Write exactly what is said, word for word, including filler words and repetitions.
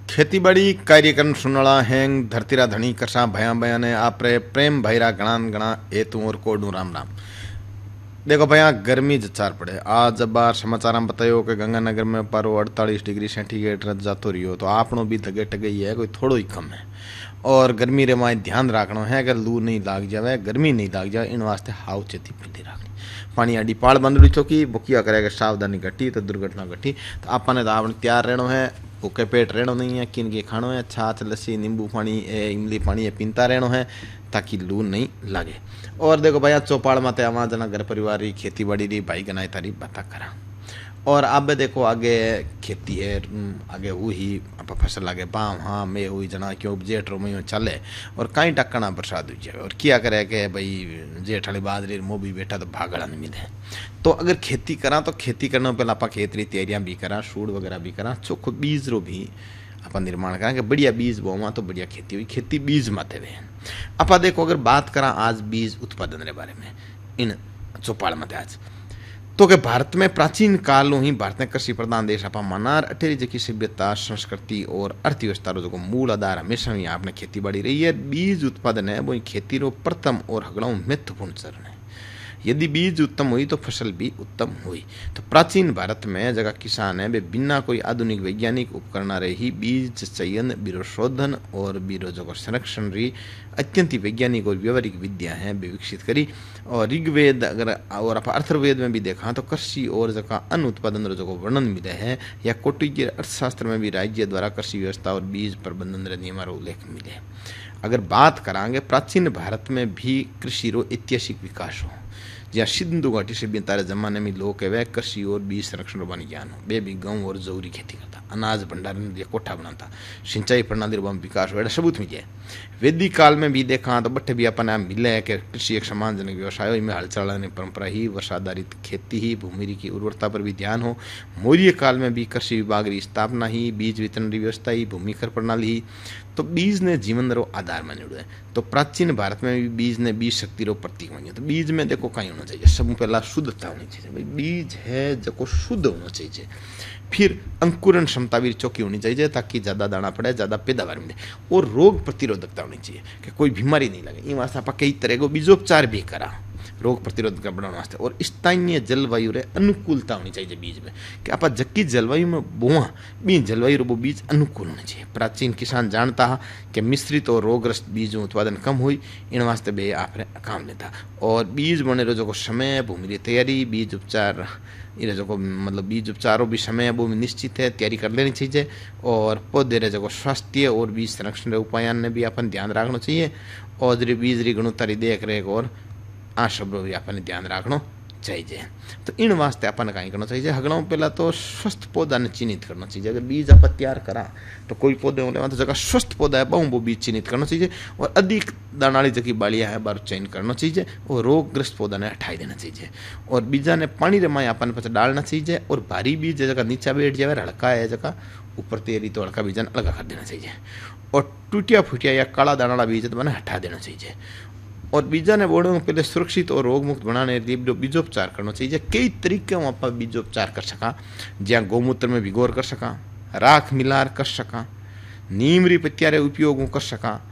खेती बाड़ी कार्यक्रम सुनला हैंग धरतीरा धनी करसा भया भया ने आपरे प्रेम भैरा गणान गणा हेतु और कोडू राम राम। देखो भैया गर्मी जचार पड़े आज बार समाचार में बतायो कि गंगानगर में पारो अड़तालीस डिग्री सेंटीग्रेड रह जातो रहियो तो आपनो भी धगे टगे ही है कोई थोड़ो ही कम है। और गर्मी रे माए ध्यान रखना है अगर लू नहीं लाग जावे गर्मी नहीं लाग जाए इन वास्ते हाव चेती पीती रखनी। पानी आडी पाड़ बंदड़ी चौकी बुकिया करेगा सावधानी घटी तो दुर्घटना घटी। तो आपने तो आपने तैयार रहना है भूखे पेट रहना नहीं है किन के खानो है छाछ लस्सी नींबू पानी ए इमली पानी ये पीता रहना है ताकि लू नहीं लगे। और देखो भैया चौपाड़ माते आवा जना घर परिवार री खेती बाड़ी री भाई गनाई तारी बाता करा। और अब देखो आगे खेती है आगे हुई आप फसल लगे बाम हाँ मैं हुई जना क्यों जेठ रो महीनो चले और कहीं टक्कना बरसात हुई जाए और क्या करे कि भाई जेठ वाली बाजरी मो भी बैठा तो भागड़ा नहीं मिले। तो अगर खेती करा तो खेती करने पहले आप खेत री तैयारियां भी करा सूड वगैरह भी करा चोखो बीज रो भी आप निर्माण करा कि बढ़िया बीज बोवा तो बढ़िया खेती हुई। खेती बीज माते वे आप देखो अगर बात करा आज बीज उत्पादन के बारे में इन चौपाड़ मत आज तो कि भारत में प्राचीन काल ही भारत ने कृषि प्रधान देश आप मानार अठेरी जकी सभ्यता संस्कृति और अर्थव्यवस्था रो जो मूल आधार हमेशा ही आपने खेती बाड़ी रही है। बीज उत्पादन है वो खेती रो प्रथम और हगड़ों महत्वपूर्ण चरण है। यदि बीज उत्तम हुई तो फसल भी उत्तम हुई। तो प्राचीन भारत में जगह किसान है वे बिना कोई आधुनिक वैज्ञानिक उपकरण रही बीज चयन बीरो शोधन और बीरो जो संरक्षण रही अत्यंत वैज्ञानिक और व्यवहारिक विद्या है वे विकसित करी। और ऋग्वेद अगर और आप अर्थवेद में भी देखा तो कृषि और जगह अन्न उत्पादन रो जो वर्णन मिले है या कौटिल्य अर्थशास्त्र में भी राज्य द्वारा कृषि व्यवस्था और बीज प्रबंधन नियम उल्लेख मिले। अगर बात करांगे प्राचीन भारत में भी कृषि रो ऐतिहासिक विकास हो जहाँ सिंधु घाटी सभ्यता जमाने में लोग कहे कृषि और बीज संरक्षण बन ज्ञान हो बे भी गाँव और जरूरी खेती करता अनाज भंडारण कोठा बनाता सिंचाई प्रणाली विकास हो सबूत मिले। वैदिक काल में भी देखा तो बट्ठे भी अपन मिले है कि कृषि एक सम्मानजनक व्यवसाय हो इनमें हल चलाने परंपरा ही वर्षाधारित खेती ही भूमि की उर्वरता पर भी ध्यान हो। मौर्य काल में भी कृषि विभाग की स्थापना ही बीज वितरण की व्यवस्था ही भूमि कर प्रणाली ही तो बीज ने जीवन रो आधार मान्यो है। तो प्राचीन भारत में भी बीज ने बीज शक्ति रो प्रतीक मान्यो। तो बीज में देखो कहीं होना चाहिए सब पहला शुद्धता होनी चाहिए भाई बीज है जो शुद्ध होना चाहिए। फिर अंकुरण क्षमता भी चौकी होनी चाहिए ताकि ज़्यादा दाना पड़े ज़्यादा पैदावार मिले और रोग प्रतिरोधकता होनी चाहिए कि कोई बीमारी नहीं लगे। इन वास्ते आप कई तरह को बीजोपचार भी करा रोग प्रतिरोधक बढ़ाने वास्ते। और स्थानीय जलवायु रे अनुकूलता होनी चाहिए बीज में कि आप जक्की जलवायु में बोआ बी जलवायु रो बीज अनुकूल होने चाहिए। प्राचीन किसान जानता है कि मिश्रित और रोगग्रस्त बीजों उत्पादन कम हुई इन वास्ते बे आपने काम लेता। और बीज बने रो जो समय भूमि री तैयारी बीज उपचार ये जो मतलब बीज उपचारों भी समय वो निश्चित है तैयारी कर लेनी चाहिए। और पौधे रे जो स्वास्थ्य और बीज संरक्षण उपाय ने भी अपन ध्यान रखना चाहिए। और बीज री गुणवत्ता री देख रेख और आ सब भी अपन ध्यान रखना चाहिए। तो इन वास्ते अपन कहीं करना चाहिए हगड़ों पहला तो स्वस्थ पौधा ने चिन्हित करना चाहिए। अगर बीज आप तैयार करा तो कोई पौधे होने तो जगह स्वस्थ पौधा है बहु वो बीज चिन्हित करना चाहिए। और अधिक दाना वाली जगह बालियाँ है बार चयन करना चाहिए और रोगग्रस्त पौधा ने हटाई देना चाहिए। और बीजा ने पानी रे माए अपन पास डालना चाहिए। और भारी बीज जगह नीचा बैठ जाए हड़का है जगह ऊपर तैयारी तो हड़का बीजा ने अलग कर देना चाहिए। और टूटिया फूटिया या काला दाना वाला बीज तो मैंने हटा देना चाहिए। और बीजा ने बोड़ों को पहले सुरक्षित और रोग मुक्त बनाने बीजोपचार करना चाहिए। कई तरीके आप बीजोपचार कर सका जहाँ गौमूत्र में भिगोर कर सका राख मिलार कर सका नीम री पत्तियारे उपयोग कर सका